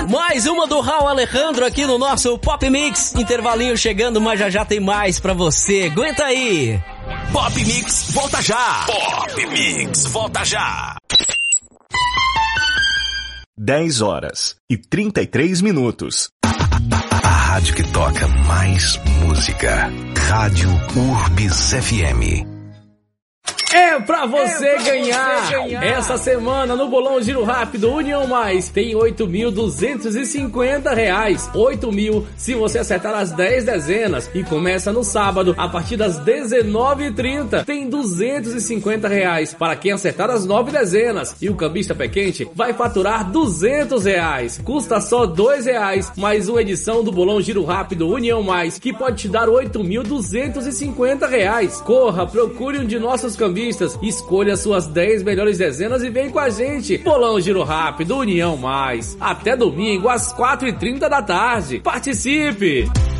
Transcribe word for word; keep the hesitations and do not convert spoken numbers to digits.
Mais uma do Raul Alejandro aqui no nosso Pop Mix. Intervalinho chegando, mas já já tem mais pra você. Aguenta aí. Pop Mix, volta já. Pop Mix, volta já. dez horas e trinta e três minutos. A rádio que toca mais música. Rádio Urbis F M. É pra você, é pra ganhar. você ganhar! Essa semana no Bolão Giro Rápido União Mais tem oito mil duzentos e cinquenta reais. oito mil se você acertar as dez dezenas. E começa no sábado, a partir das dezenove e trinta. Tem duzentos e cinquenta reais para quem acertar as nove dezenas. E o cambista pé quente vai faturar duzentos reais. Custa só dois reais. Mais uma edição do Bolão Giro Rápido União Mais, que pode te dar oito mil duzentos e cinquenta reais. Corra, procure um de nossos cambistas. Escolha suas dez melhores dezenas e vem com a gente. Bolão Giro Rápido União Mais. Até domingo às quatro e trinta da tarde. Participe!